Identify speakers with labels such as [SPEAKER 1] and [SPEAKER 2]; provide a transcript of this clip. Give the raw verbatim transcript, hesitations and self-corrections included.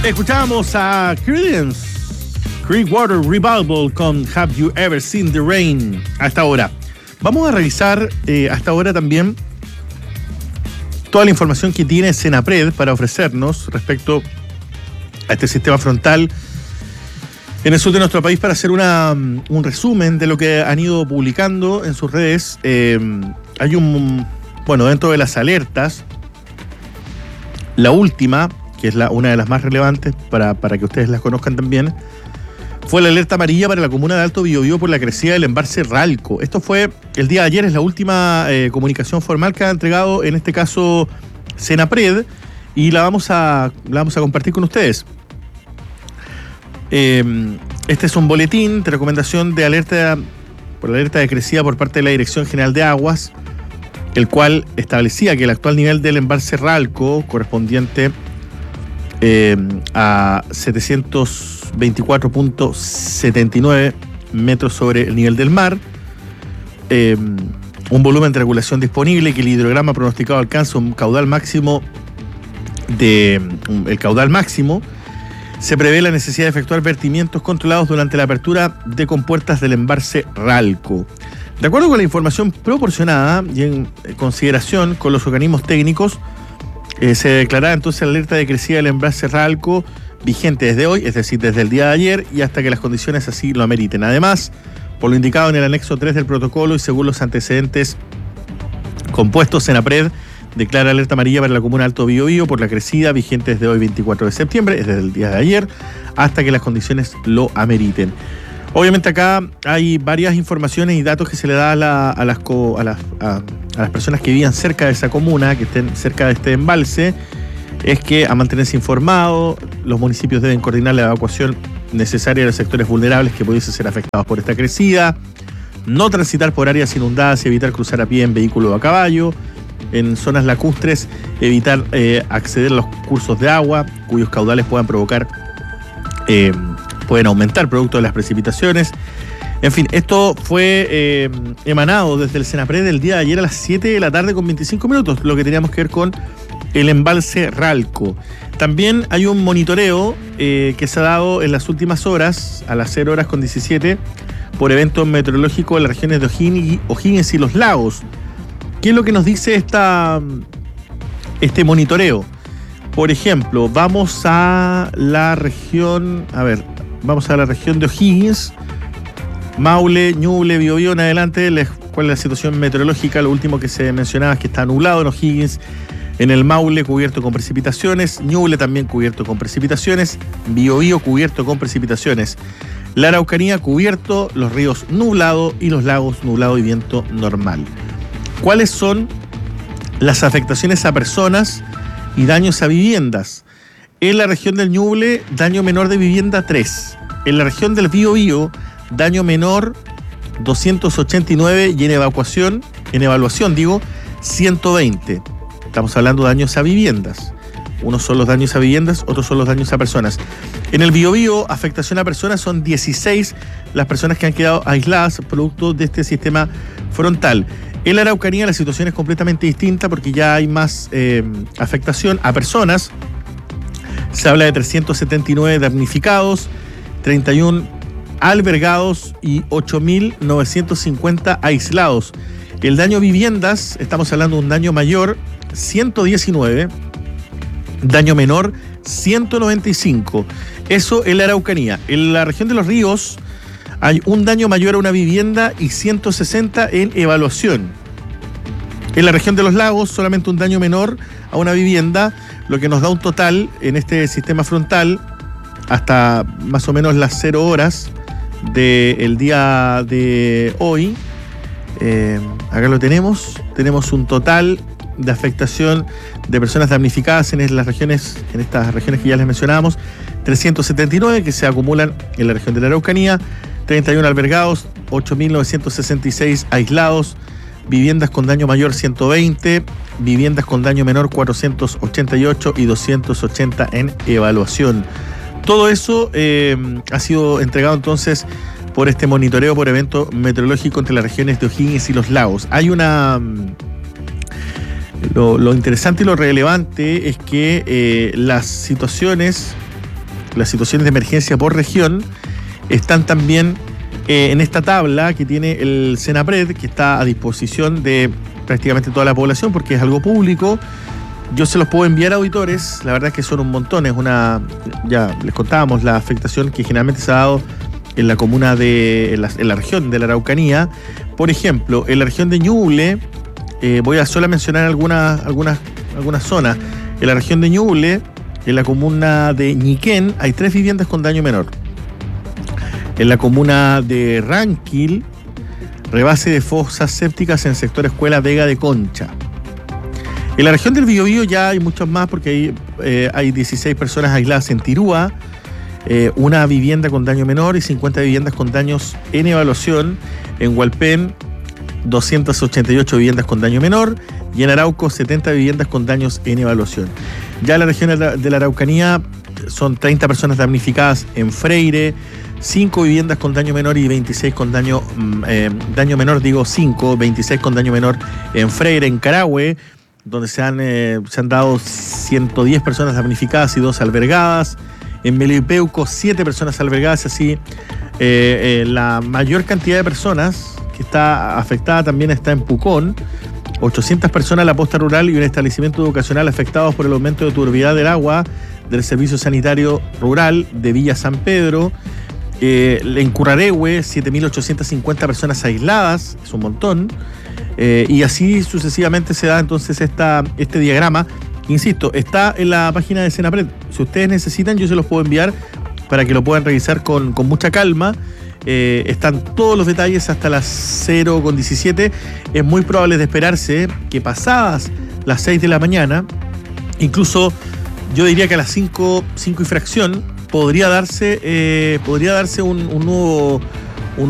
[SPEAKER 1] Escuchamos a Creedence Clearwater Revival con Have You Ever Seen the Rain a esta hora. Vamos a revisar eh, hasta ahora también toda la información que tiene Senapred para ofrecernos respecto a este sistema frontal en el sur de nuestro país, para hacer una, un resumen de lo que han ido publicando en sus redes. Eh, hay un, bueno, dentro de las alertas, la última, que es la, una de las más relevantes para, para que ustedes las conozcan también, fue la alerta amarilla para la comuna de Alto Biobío por la crecida del embalse Ralco. Esto fue el día de ayer, es la última eh, comunicación formal que ha entregado, en este caso, Senapred, y la vamos a, la vamos a compartir con ustedes. Eh, este es un boletín de recomendación de alerta por la alerta de crecida por parte de la Dirección General de Aguas, el cual establecía que el actual nivel del embalse Ralco, correspondiente eh, a setecientos veinticuatro punto setenta y nueve metros sobre el nivel del mar, eh, un volumen de regulación disponible, que el hidrograma pronosticado alcanza un caudal máximo de um, el caudal máximo. Se prevé la necesidad de efectuar vertimientos controlados durante la apertura de compuertas del embalse Ralco. De acuerdo con la información proporcionada y en consideración con los organismos técnicos, eh, se declarará entonces la alerta de crecida del embalse Ralco vigente desde hoy, es decir, desde el día de ayer y hasta que las condiciones así lo ameriten. Además, por lo indicado en el anexo tres del protocolo y según los antecedentes compuestos, Senapred declara alerta amarilla para la comuna de Alto Biobío por la crecida vigente desde hoy, veinticuatro de septiembre, es desde el día de ayer, hasta que las condiciones lo ameriten. Obviamente acá hay varias informaciones y datos que se le da a, la, a, las, a, las, a, a las personas que vivan cerca de esa comuna, que estén cerca de este embalse, es que a mantenerse informados, los municipios deben coordinar la evacuación necesaria de los sectores vulnerables que pudiesen ser afectados por esta crecida, no transitar por áreas inundadas y evitar cruzar a pie en vehículo o a caballo, en zonas lacustres evitar eh, acceder a los cursos de agua cuyos caudales puedan provocar, eh, pueden aumentar producto de las precipitaciones. En fin, esto fue eh, emanado desde el Senapred el día de ayer a las siete de la tarde con veinticinco minutos, lo que teníamos que ver con el embalse Ralco. También hay un monitoreo eh, que se ha dado en las últimas horas, a las cero horas con diecisiete, por eventos meteorológicos en las regiones de O'Higgins, O'Higgins y Los Lagos. ¿Qué es lo que nos dice esta, este monitoreo? Por ejemplo, vamos a la región, a ver, vamos a la región de O'Higgins, Maule, Ñuble, Biobío, en adelante, cuál es la situación meteorológica. Lo último que se mencionaba es que está nublado en O'Higgins, en el Maule cubierto con precipitaciones, Ñuble también cubierto con precipitaciones, Biobío cubierto con precipitaciones, la Araucanía cubierto, los ríos nublado y los lagos nublado y viento normal. ¿Cuáles son las afectaciones a personas y daños a viviendas? En la región del Ñuble, daño menor de vivienda tres. En la región del Biobío, daño menor doscientos ochenta y nueve y en evacuación, en evaluación digo, ciento veinte. Estamos hablando de daños a viviendas. Unos son los daños a viviendas, otros son los daños a personas. En el Biobío, afectación a personas, son dieciséis las personas que han quedado aisladas producto de este sistema frontal. En la Araucanía la situación es completamente distinta porque ya hay más eh, afectación a personas. Se habla de trescientos setenta y nueve damnificados, treinta y uno albergados y ocho mil novecientos cincuenta aislados. El daño a viviendas, estamos hablando de un daño mayor, ciento diecinueve, daño menor, ciento noventa y cinco. Eso en la Araucanía. En la región de los ríos hay un daño mayor a una vivienda y ciento sesenta en evaluación. En la región de los lagos, solamente un daño menor a una vivienda, lo que nos da un total en este sistema frontal, hasta más o menos las cero horas del día de hoy. Eh, acá lo tenemos. Tenemos un total de afectación de personas damnificadas en las regiones, en estas regiones que ya les mencionábamos, trescientos setenta y nueve que se acumulan en la región de la Araucanía, treinta y uno albergados, ocho mil novecientos sesenta y seis aislados, viviendas con daño mayor ciento veinte, viviendas con daño menor cuatrocientos ochenta y ocho y doscientos ochenta en evaluación. Todo eso eh, ha sido entregado entonces por este monitoreo por evento meteorológico entre las regiones de O'Higgins y Los Lagos. Hay una... Lo, lo interesante y lo relevante es que eh, las situaciones las situaciones de emergencia por región están también eh, en esta tabla que tiene el Senapred, que está a disposición de prácticamente toda la población porque es algo público. Yo se los puedo enviar a auditores, la verdad es que son un montón, es una, ya les contábamos la afectación que generalmente se ha dado en la comuna de, en la, en la región de la Araucanía. Por ejemplo, en la región de Ñuble, eh, voy a solo mencionar algunas, algunas, algunas zonas. En la región de Ñuble, en la comuna de Ñiquén, hay tres viviendas con daño menor. En la comuna de Ranquil, rebase de fosas sépticas en el sector Escuela Vega de Concha. En la región del Biobío ya hay muchos más porque hay, eh, hay dieciséis personas aisladas en Tirúa, eh, una vivienda con daño menor y cincuenta viviendas con daños en evaluación. En Hualpén, doscientas ochenta y ocho viviendas con daño menor y en Arauco, setenta viviendas con daños en evaluación. Ya en la región de la Araucanía son treinta personas damnificadas en Freire, cinco viviendas con daño menor y veintiséis con daño, eh, daño menor, digo cinco, veintiséis con daño menor en Freire. En Carahue, donde se han, eh, se han dado ciento diez personas damnificadas y dos albergadas. En Melipeuco, siete personas albergadas, así eh, eh, la mayor cantidad de personas que está afectada también está en Pucón, ochocientas personas en la posta rural y un establecimiento educacional afectados por el aumento de turbidez del agua del Servicio Sanitario Rural de Villa San Pedro. Eh, en Currarehue, siete mil ochocientas cincuenta personas aisladas, es un montón. Eh, y así sucesivamente se da entonces esta, este diagrama. Insisto, está en la página de Senapred. Si ustedes necesitan, yo se los puedo enviar para que lo puedan revisar con, con mucha calma. Eh, están todos los detalles hasta las cero con diecisiete. Es muy probable de esperarse que pasadas las seis de la mañana, incluso yo diría que a las cinco, cinco y fracción, podría darse, eh, podría darse un, un nuevo...